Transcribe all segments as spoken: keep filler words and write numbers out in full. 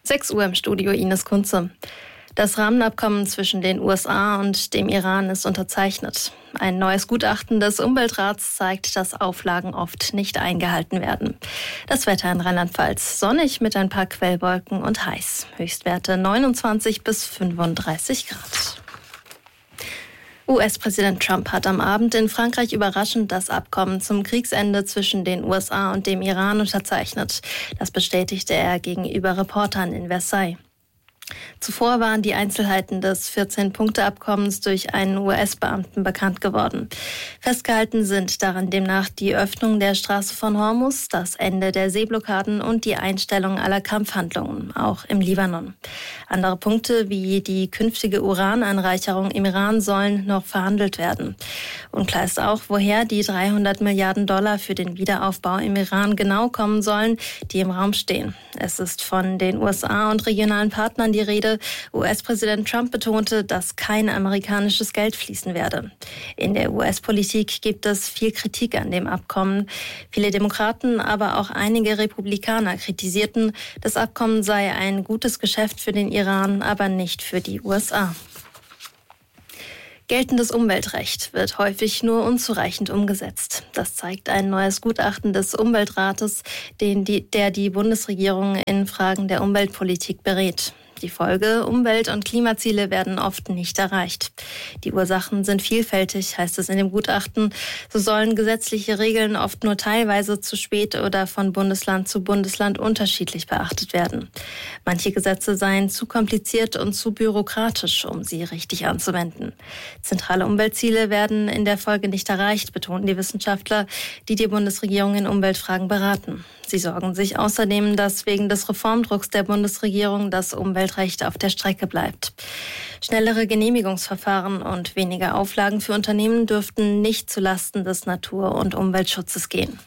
sechs Uhr im Studio, Ines Kunze. Das Rahmenabkommen zwischen den U S A und dem Iran ist unterzeichnet. Ein neues Gutachten des Umweltrats zeigt, dass Auflagen oft nicht eingehalten werden. Das Wetter in Rheinland-Pfalz: sonnig mit ein paar Quellwolken und heiß. Höchstwerte neunundzwanzig bis fünfunddreißig Grad. U S-Präsident Trump hat am Abend in Frankreich überraschend das Abkommen zum Kriegsende zwischen den U S A und dem Iran unterzeichnet. Das bestätigte er gegenüber Reportern in Versailles. Zuvor waren die Einzelheiten des vierzehn-Punkte-Abkommens durch einen U S-Beamten bekannt geworden. Festgehalten sind darin demnach die Öffnung der Straße von Hormuz, das Ende der Seeblockaden und die Einstellung aller Kampfhandlungen, auch im Libanon. Andere Punkte wie die künftige Urananreicherung im Iran sollen noch verhandelt werden. Unklar ist auch, woher die dreihundert Milliarden Dollar für den Wiederaufbau im Iran genau kommen sollen, die im Raum stehen. Es ist von den U S A und regionalen Partnern die Rede. U S-Präsident Trump betonte, dass kein amerikanisches Geld fließen werde. In der U S-Politik gibt es viel Kritik an dem Abkommen. Viele Demokraten, aber auch einige Republikaner kritisierten, das Abkommen sei ein gutes Geschäft für den Iran, aber nicht für die U S A. Geltendes Umweltrecht wird häufig nur unzureichend umgesetzt. Das zeigt ein neues Gutachten des Umweltrates, den die, der die Bundesregierung in Fragen der Umweltpolitik berät. Die Folge: Umwelt- und Klimaziele werden oft nicht erreicht. Die Ursachen sind vielfältig, heißt es in dem Gutachten. So sollen gesetzliche Regeln oft nur teilweise zu spät oder von Bundesland zu Bundesland unterschiedlich beachtet werden. Manche Gesetze seien zu kompliziert und zu bürokratisch, um sie richtig anzuwenden. Zentrale Umweltziele werden in der Folge nicht erreicht, betonen die Wissenschaftler, die die Bundesregierung in Umweltfragen beraten. Sie sorgen sich außerdem, dass wegen des Reformdrucks der Bundesregierung das Umweltrecht auf der Strecke bleibt. Schnellere Genehmigungsverfahren und weniger Auflagen für Unternehmen dürften nicht zulasten des Natur- und Umweltschutzes gehen.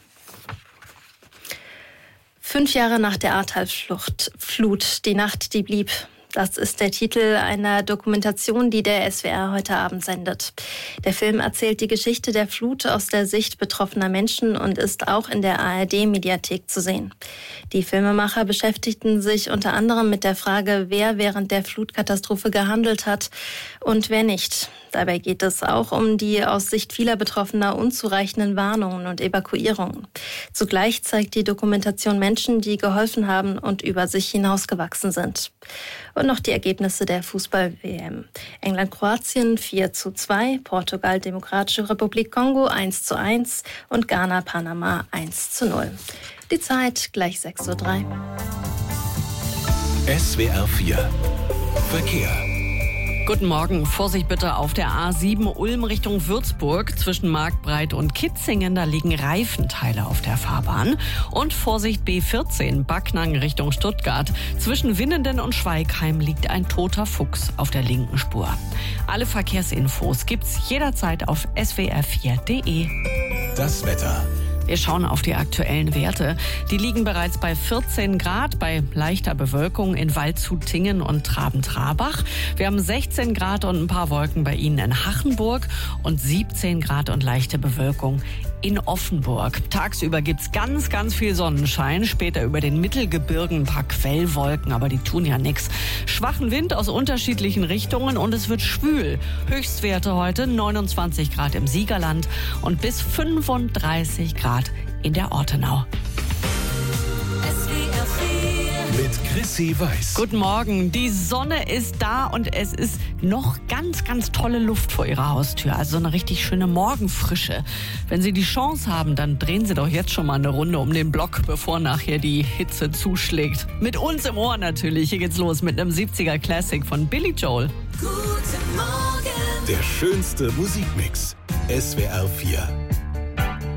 Fünf Jahre nach der Ahrtal-Flut, Flut, die Nacht, die blieb. Das ist der Titel einer Dokumentation, die der S W R heute Abend sendet. Der Film erzählt die Geschichte der Flut aus der Sicht betroffener Menschen und ist auch in der A R D-Mediathek zu sehen. Die Filmemacher beschäftigten sich unter anderem mit der Frage, wer während der Flutkatastrophe gehandelt hat und wer nicht. Dabei geht es auch um die aus Sicht vieler Betroffener unzureichenden Warnungen und Evakuierungen. Zugleich zeigt die Dokumentation Menschen, die geholfen haben und über sich hinausgewachsen sind. Und noch die Ergebnisse der Fußball-W M. England-Kroatien vier zu zwei, Portugal Demokratische Republik Kongo eins zu eins und Ghana-Panama eins zu null. Die Zeit gleich sechs Uhr drei. S W R vier Verkehr. Guten Morgen. Vorsicht bitte auf der A sieben Ulm Richtung Würzburg. Zwischen Marktbreit und Kitzingen, da liegen Reifenteile auf der Fahrbahn. Und Vorsicht B vierzehn Backnang Richtung Stuttgart. Zwischen Winnenden und Schweigheim liegt ein toter Fuchs auf der linken Spur. Alle Verkehrsinfos gibt's jederzeit auf s w r vier punkt d e. Das Wetter. Wir schauen auf die aktuellen Werte. Die liegen bereits bei vierzehn Grad bei leichter Bewölkung in Waldshut-Tingen und Traben-Trarbach. Wir haben sechzehn Grad und ein paar Wolken bei Ihnen in Hachenburg und siebzehn Grad und leichte Bewölkung in Offenburg. Tagsüber gibt's ganz, ganz viel Sonnenschein. Später über den Mittelgebirgen ein paar Quellwolken, aber die tun ja nichts. Schwachen Wind aus unterschiedlichen Richtungen und es wird schwül. Höchstwerte heute neunundzwanzig Grad im Siegerland und bis fünfunddreißig Grad in der Ortenau. Mit Chrissy Weiß. Guten Morgen. Die Sonne ist da und es ist noch ganz, ganz tolle Luft vor Ihrer Haustür. Also eine richtig schöne Morgenfrische. Wenn Sie die Chance haben, dann drehen Sie doch jetzt schon mal eine Runde um den Block, bevor nachher die Hitze zuschlägt. Mit uns im Ohr natürlich. Hier geht's los mit einem siebziger Classic von Billy Joel. Guten Morgen. Der schönste Musikmix. S W R vier.